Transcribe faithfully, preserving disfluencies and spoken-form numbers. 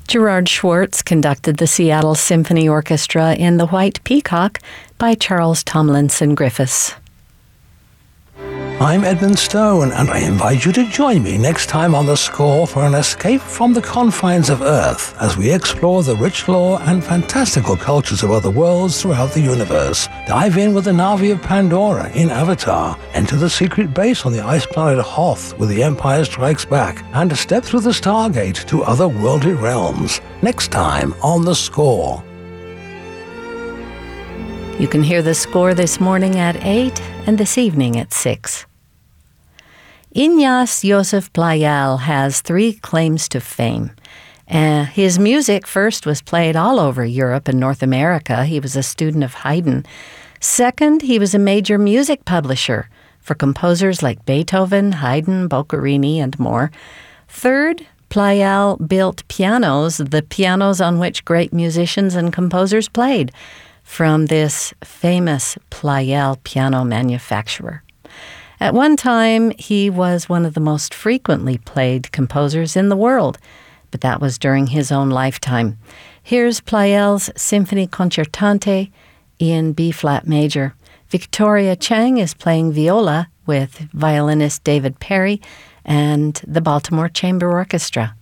Gerard Schwartz conducted the Seattle Symphony Orchestra in The White Peacock by Charles Tomlinson Griffiths. I'm Edmund Stone, and I invite you to join me next time on The Score for an escape from the confines of Earth as we explore the rich lore and fantastical cultures of other worlds throughout the universe. Dive in with the Na'vi of Pandora in Avatar, enter the secret base on the ice planet Hoth with The Empire Strikes Back, and step through the Stargate to otherworldly realms. Next time on The Score. You can hear The Score this morning at eight and this evening at six. Ignace Joseph Pleyel has three claims to fame. Uh, his music first was played all over Europe and North America. He was a student of Haydn. Second, he was a major music publisher for composers like Beethoven, Haydn, Boccherini, and more. Third, Pleyel built pianos, the pianos on which great musicians and composers played, from this famous Pleyel piano manufacturer. At one time, he was one of the most frequently played composers in the world, but that was during his own lifetime. Here's Pleyel's Symphony Concertante in B-flat major. Victoria Chang is playing viola with violinist David Perry and the Baltimore Chamber Orchestra.